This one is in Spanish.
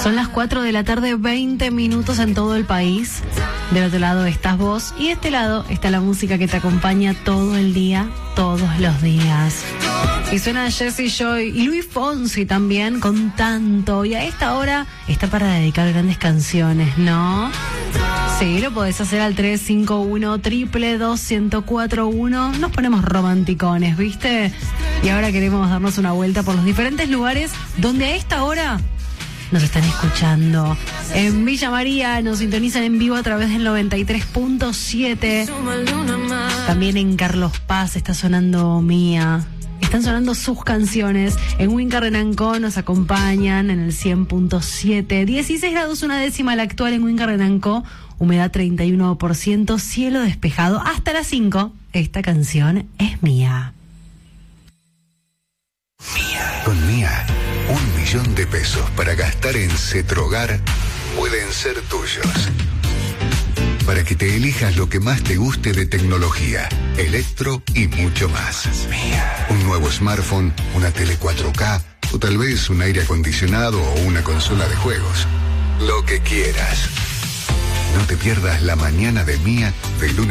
Son las 4 de la tarde, 20 minutos en todo el país. Del otro lado estás vos y de este lado está la música que te acompaña todo el día, todos los días. Y suena Jesse Joy y Luis Fonsi también con Tanto. Y a esta hora está para dedicar grandes canciones, ¿no? Sí, lo podés hacer al 351-222-1041. Nos ponemos romanticones, ¿viste? Y ahora queremos darnos una vuelta por los diferentes lugares donde a esta hora nos están escuchando. En Villa María nos sintonizan en vivo a través del 93.7. También en Carlos Paz está sonando Mía. Están sonando sus canciones. En Huincarrenanco nos acompañan en el 100.7. 16 grados una décima la actual en Huincarrenanco. Humedad 31%, cielo despejado. Hasta las 5. Esta canción es Mía. Mía. Con Mía, 1.000.000 de pesos para gastar en Cetrogar pueden ser tuyos. Para que te elijas lo que más te guste de tecnología, electro y mucho más. Mía. Un nuevo smartphone, una tele 4K o tal vez un aire acondicionado o una consola de juegos. Lo que quieras. No te pierdas la mañana de Mía de lunes